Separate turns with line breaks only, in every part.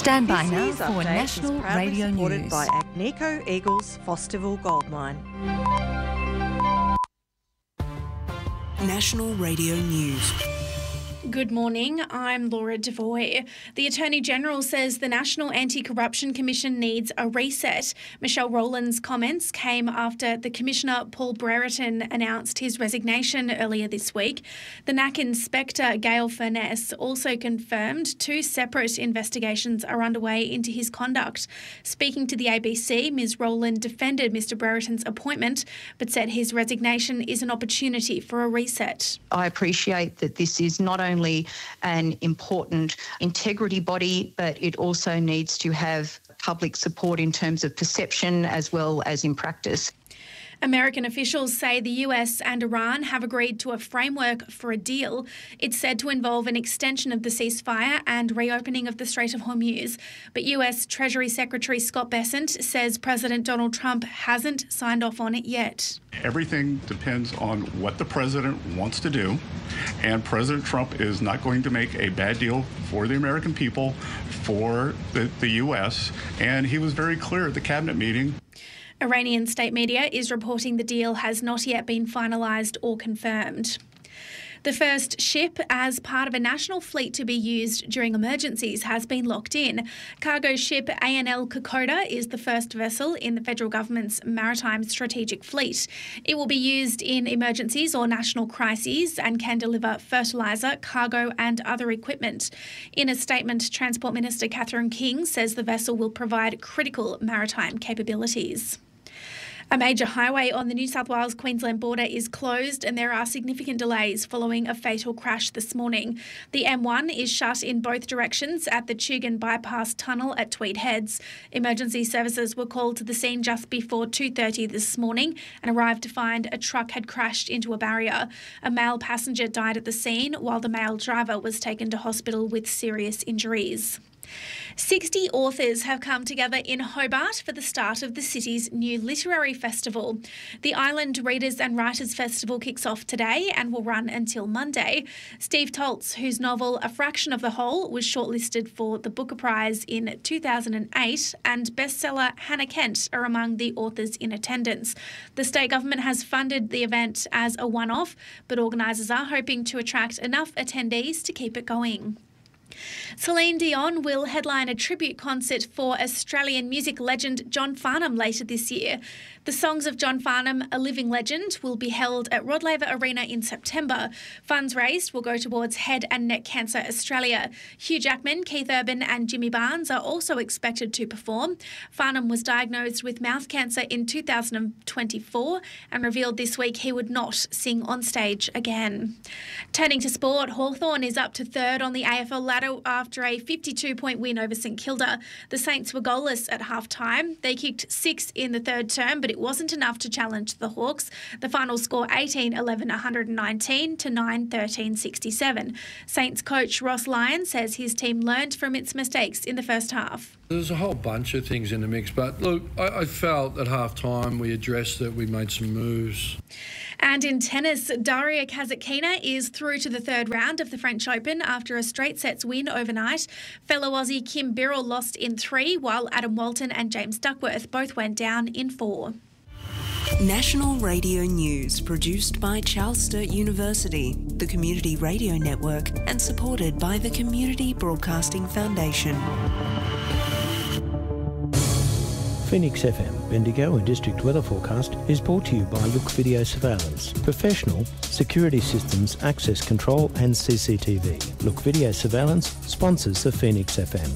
Stand by now
This
for
update
National
is proudly
Radio
supported
News.
by Agnico Eagles Fosterville Gold Mine.
National Radio News.
Good morning, I'm Laura Devoy. The Attorney-General says the National Anti-Corruption Commission needs a reset. Michelle Rowland's comments came after the Commissioner Paul Brereton announced his resignation earlier this week. The NAC Inspector Gail Furness also confirmed 2 separate investigations are underway into his conduct. Speaking to the ABC, Ms Rowland defended Mr Brereton's appointment but said his resignation is an opportunity for a reset.
I appreciate that this is not only an important integrity body, but it also needs to have public support in terms of perception as well as in practice.
American officials say the US and Iran have agreed to a framework for a deal. It's said to involve an extension of the ceasefire and reopening of the Strait of Hormuz. But US Treasury Secretary Scott Bessent says President Donald Trump hasn't signed off on it yet.
Everything depends on what the president wants to do, and President Trump is not going to make a bad deal for the American people, for the U.S., and he was very clear at the cabinet meeting.
Iranian state media is reporting the deal has not yet been finalised or confirmed. The first ship as part of a national fleet to be used during emergencies has been locked in. Cargo ship ANL Kokoda is the first vessel in the federal government's maritime strategic fleet. It will be used in emergencies or national crises and can deliver fertiliser, cargo and other equipment. In a statement, Transport Minister Catherine King says the vessel will provide critical maritime capabilities. A major highway on the New South Wales-Queensland border is closed and there are significant delays following a fatal crash this morning. The M1 is shut in both directions at the Tugun Bypass Tunnel at Tweed Heads. Emergency services were called to the scene just before 2:30 this morning and arrived to find a truck had crashed into a barrier. A male passenger died at the scene while the male driver was taken to hospital with serious injuries. 60 authors have come together in Hobart for the start of the city's new literary festival. The Island Readers and Writers Festival kicks off today and will run until Monday. Steve Toltz, whose novel A Fraction of the Whole was shortlisted for the Booker Prize in 2008, and bestseller Hannah Kent are among the authors in attendance. The state government has funded the event as a one-off, but organisers are hoping to attract enough attendees to keep it going. Celine Dion will headline a tribute concert for Australian music legend John Farnham later this year. The Songs of John Farnham, A Living Legend, will be held at Rod Laver Arena in September. Funds raised will go towards Head and Neck Cancer Australia. Hugh Jackman, Keith Urban and Jimmy Barnes are also expected to perform. Farnham was diagnosed with mouth cancer in 2024 and revealed this week he would not sing on stage again. Turning to sport, Hawthorn is up to third on the AFL ladder after a 52-point win over St Kilda. The Saints were goalless at half-time. They kicked 6 in the third term, but it wasn't enough to challenge the Hawks. The final score 18-11-119 to 9-13-67. Saints coach Ross Lyon says his team learned from its mistakes in the first half.
There's a whole bunch of things in the mix, but look, I felt at half-time we addressed it, we made some moves.
And in tennis, Daria Kasatkina is through to the third round of the French Open after a straight sets win overnight. Fellow Aussie Kim Birrell lost in 3, while Adam Walton and James Duckworth both went down in 4.
National Radio News, produced by Charles Sturt University, the Community Radio Network, and supported by the Community Broadcasting Foundation.
Phoenix FM, Bendigo and District Weather Forecast is brought to you by Look Video Surveillance. Professional security systems, access control and CCTV. Look Video Surveillance sponsors the Phoenix FM.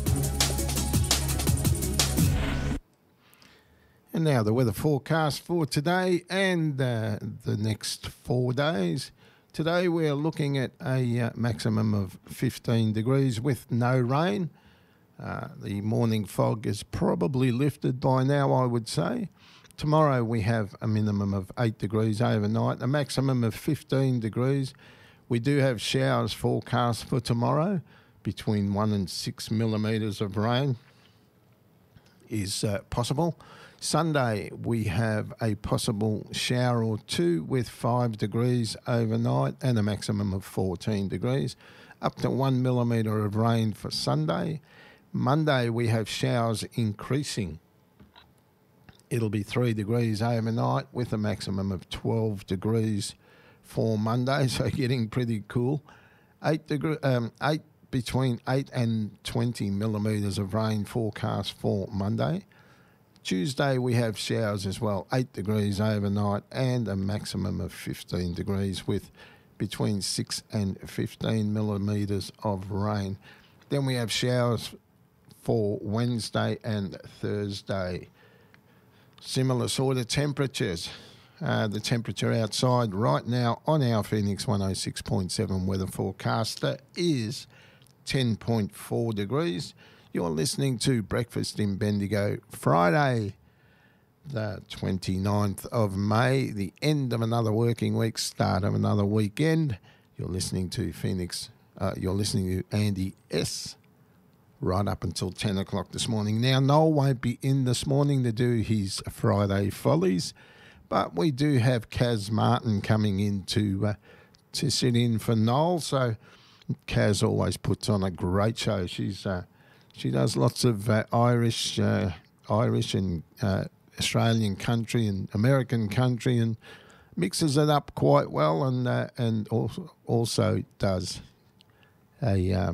And now the weather forecast for today and the next 4 days. Today we're looking at a maximum of 15 degrees with no rain. The morning fog is probably lifted by now, I would say. Tomorrow we have a minimum of 8 degrees overnight, a maximum of 15 degrees. We do have showers forecast for tomorrow. Between 1 and 6 millimetres of rain is possible. Sunday we have a possible shower or 2 with 5 degrees overnight and a maximum of 14 degrees. Up to 1 millimetre of rain for Sunday. Monday, we have showers increasing. It'll be 3 degrees overnight with a maximum of 12 degrees for Monday, so getting pretty cool. Between 8 and 20 millimetres of rain forecast for Monday. Tuesday, we have showers as well, 8 degrees overnight and a maximum of 15 degrees with between 6 and 15 millimetres of rain. Then we have showers for Wednesday and Thursday. Similar sort of temperatures. The temperature outside right now on our Phoenix 106.7 weather forecaster is 10.4 degrees. You're listening to Breakfast in Bendigo, Friday, the 29th of May, the end of another working week, start of another weekend. You're listening to you're listening to Andy S. right up until 10 o'clock this morning. Now, Noel won't be in this morning to do his Friday follies, but we do have Kaz Martin coming in to sit in for Noel. So Kaz always puts on a great show. She does lots of Irish and Australian country and American country, and mixes it up quite well, and also does a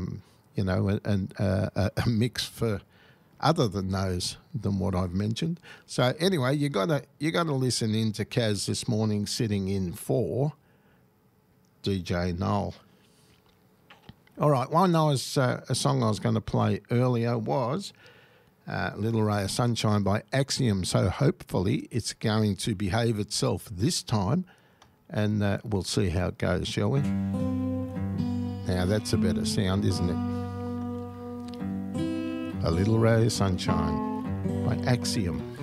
mix for other than those than what I've mentioned. So anyway, you gotta listen in to Kaz this morning, sitting in for DJ Noel. All right, one a song I was going to play earlier was Little Ray of Sunshine by Axiom. So hopefully it's going to behave itself this time, and we'll see how it goes, shall we? Now that's a better sound, isn't it? A Little Ray of Sunshine by Axiom.